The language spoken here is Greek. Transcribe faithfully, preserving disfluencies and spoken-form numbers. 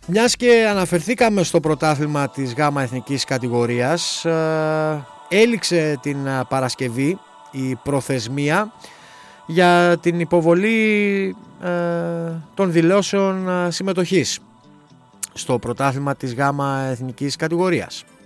Μιας και αναφερθήκαμε στο πρωτάθλημα της ΓΑΜΑ εθνικής κατηγορίας, έληξε την Παρασκευή η προθεσμία για την υποβολή των δηλώσεων συμμετοχής στο πρωτάθλημα της ΓΑΜΑ εθνικής κατηγορίας.